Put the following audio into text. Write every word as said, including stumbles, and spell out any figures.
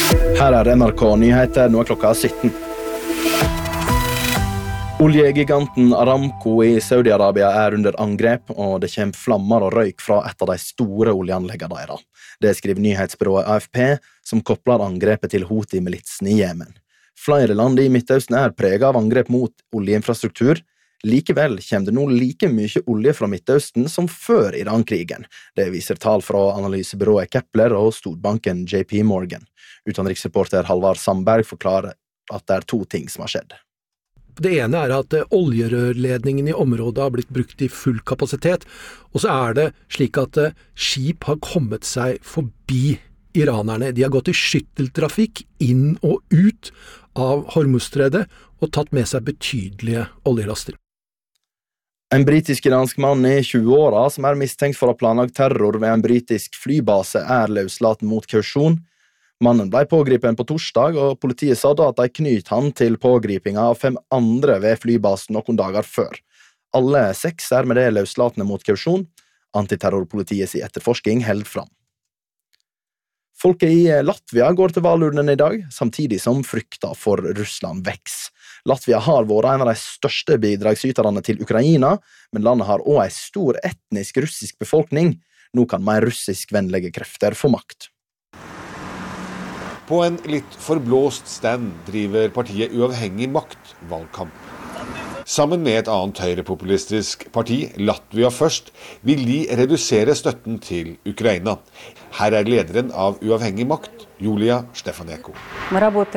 Her er N R K Nyheter, nå er klokka sytten. Oljegiganten Aramco i Saudi-Arabia er under angrep, og det kommer flammer og røyk fra et av de store oljeanleggene deres. Det skriver nyhetsbyrået A F P, som kopler angrepet til Houthi-militsen i Jemen. Flere land i Midtøsten er preget av angrep mot oljeinfrastruktur. Likevel kommer det nå like mye olje fra Midtøsten som før Iran-krigen. Det viser tall fra analysebyrået Kepler og storbanken J P Morgan. Utenriksreporter Halvard Sandberg forklarer at det er to ting som har skjedd. Det ene er at oljerørledningen i området har blitt brukt i full kapasitet, og så er det slik at skip har kommet seg forbi iranerne. De har gått i skytteltrafikk inn og ut av Hormuzstredet og tatt med seg betydelige oljelaster. En britisk-iransk mann i tjueåra som er mistenkt for å ha planlagt terror ved en britisk flybase er løslatt mot kausjon. Mannen ble pågripen på torsdag, og politiet sa da at de knyt han til pågripinga av fem andre ved flybasen noen dager før. Alle seks er med det løslatne mot kausjon. Antiterrorpolitiets etterforsking held fram. Folket i Latvia går til valurnen i dag, samtidig som frykta for Russland veks. Latvia har vært en av de største bidragsyterne til Ukraina, men landet har også en stor etnisk russisk befolkning. Nå kan mer russisk-vennlige krefter få makt. På en litt forblåst stand driver partiet Uavhengig Makt valgkamp. Sammen med et annet høyrepopulistisk parti, Latvia Først, vil de redusere støtten til Ukraina. Her er lederen av Uavhengig Makt, Julia Stefanenko.